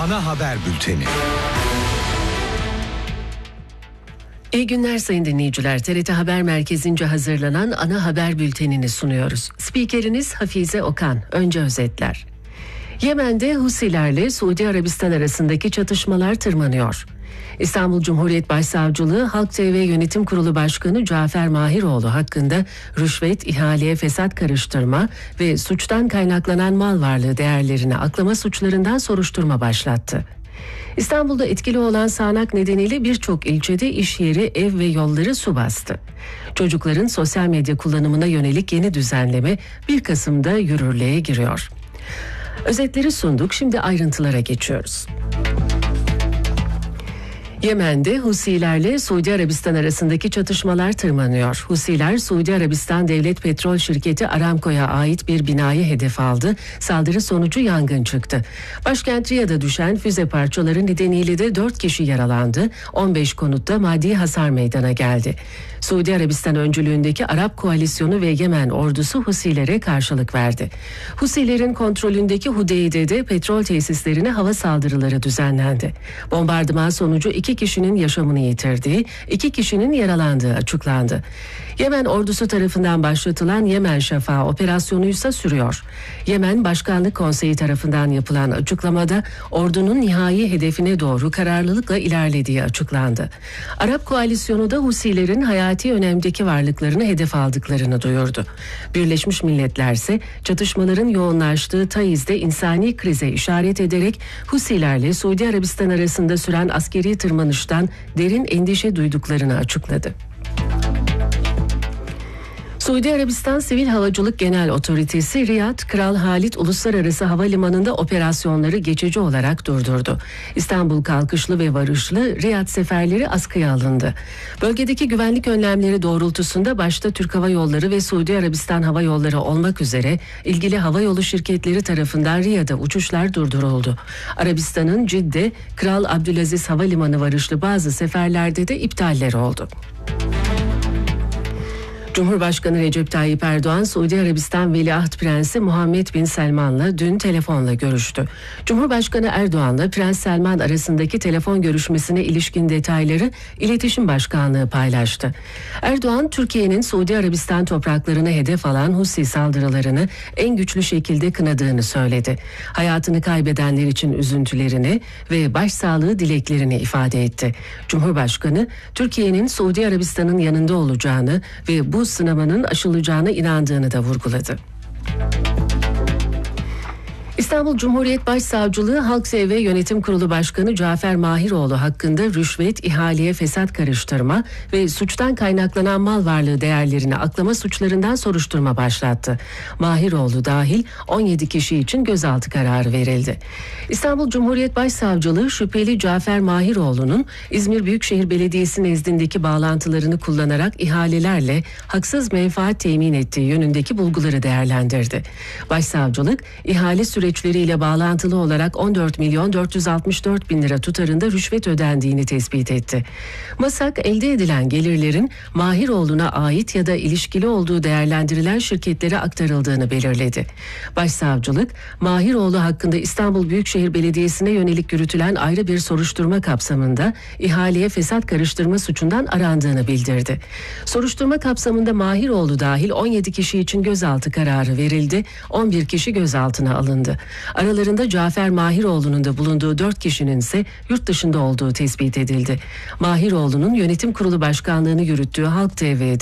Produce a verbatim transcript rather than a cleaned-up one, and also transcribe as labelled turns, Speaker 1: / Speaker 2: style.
Speaker 1: Ana haber bülteni.
Speaker 2: İyi günler sayın dinleyiciler. T R T Haber Merkezi'nce hazırlanan ana haber bültenini sunuyoruz. Spikeriniz Hafize Okan. Önce özetler. Yemen'de Husilerle Suudi Arabistan arasındaki çatışmalar tırmanıyor. İstanbul Cumhuriyet Başsavcılığı Halk T V Yönetim Kurulu Başkanı Cafer Mahiroğlu hakkında rüşvet, ihaleye fesat karıştırma ve suçtan kaynaklanan mal varlığı değerlerini aklama suçlarından soruşturma başlattı. İstanbul'da etkili olan sağanak nedeniyle birçok ilçede iş yeri, ev ve yolları su bastı. Çocukların sosyal medya kullanımına yönelik yeni düzenleme bir Kasım'da yürürlüğe giriyor. Özetleri sunduk, şimdi ayrıntılara geçiyoruz. Yemen'de Husilerle Suudi Arabistan arasındaki çatışmalar tırmanıyor. Husiler, Suudi Arabistan Devlet Petrol Şirketi Aramco'ya ait bir binayı hedef aldı. Saldırı sonucu yangın çıktı. Başkent Riyad'a düşen füze parçaları nedeniyle de dört kişi yaralandı. on beş konutta maddi hasar meydana geldi. Suudi Arabistan öncülüğündeki Arap Koalisyonu ve Yemen ordusu Husilere karşılık verdi. Husilerin kontrolündeki Hudeyde'de petrol tesislerine hava saldırıları düzenlendi. Bombardıman sonucu iki kişinin yaşamını yitirdiği, iki kişinin yaralandığı açıklandı. Yemen ordusu tarafından başlatılan Yemen Şafağı operasyonu ise sürüyor. Yemen Başkanlık Konseyi tarafından yapılan açıklamada ordunun nihai hedefine doğru kararlılıkla ilerlediği açıklandı. Arap Koalisyonu da Husilerin hayati önemdeki varlıklarını hedef aldıklarını duyurdu. Birleşmiş Milletler ise çatışmaların yoğunlaştığı Taiz'de insani krize işaret ederek Husilerle Suudi Arabistan arasında süren askeri tırmanıştan derin endişe duyduklarını açıkladı. Suudi Arabistan Sivil Havacılık Genel Otoritesi Riyad Kral Halid Uluslararası Havalimanı'nda operasyonları geçici olarak durdurdu. İstanbul kalkışlı ve varışlı Riyad seferleri askıya alındı. Bölgedeki güvenlik önlemleri doğrultusunda başta Türk Hava Yolları ve Suudi Arabistan Hava Yolları olmak üzere ilgili havayolu şirketleri tarafından Riyad'a uçuşlar durduruldu. Arabistan'ın Cidde, Kral Abdülaziz Havalimanı varışlı bazı seferlerde de iptaller oldu. Cumhurbaşkanı Recep Tayyip Erdoğan, Suudi Arabistan Veliaht Prensi Muhammed Bin Selman'la dün telefonla görüştü. Cumhurbaşkanı Erdoğan'la Prens Selman arasındaki telefon görüşmesine ilişkin detayları İletişim Başkanlığı paylaştı. Erdoğan, Türkiye'nin Suudi Arabistan topraklarını hedef alan Husi saldırılarını en güçlü şekilde kınadığını söyledi. Hayatını kaybedenler için üzüntülerini ve başsağlığı dileklerini ifade etti. Cumhurbaşkanı, Türkiye'nin Suudi Arabistan'ın yanında olacağını ve bu sınamanın aşılacağına inandığını da vurguladı. İstanbul Cumhuriyet Başsavcılığı Halk T V Yönetim Kurulu Başkanı Cafer Mahiroğlu hakkında rüşvet, ihaleye fesat karıştırma ve suçtan kaynaklanan mal varlığı değerlerini aklama suçlarından soruşturma başlattı. Mahiroğlu dahil on yedi kişi için gözaltı kararı verildi. İstanbul Cumhuriyet Başsavcılığı şüpheli Cafer Mahiroğlu'nun İzmir Büyükşehir Belediyesi nezdindeki bağlantılarını kullanarak ihalelerle haksız menfaat temin ettiği yönündeki bulguları değerlendirdi. Başsavcılık, ihale süreci süreçleriyle bağlantılı olarak on dört milyon dört yüz altmış dört bin lira tutarında rüşvet ödendiğini tespit etti. MASAK elde edilen gelirlerin Mahiroğlu'na ait ya da ilişkili olduğu değerlendirilen şirketlere aktarıldığını belirledi. Başsavcılık, Mahiroğlu hakkında İstanbul Büyükşehir Belediyesi'ne yönelik yürütülen ayrı bir soruşturma kapsamında ihaleye fesat karıştırma suçundan arandığını bildirdi. Soruşturma kapsamında Mahiroğlu dahil on yedi kişi için gözaltı kararı verildi, on bir kişi gözaltına alındı. Aralarında Cafer Mahiroğlu'nun da bulunduğu dört kişinin ise yurt dışında olduğu tespit edildi. Mahiroğlu'nun yönetim kurulu başkanlığını yürüttüğü Halk T V'de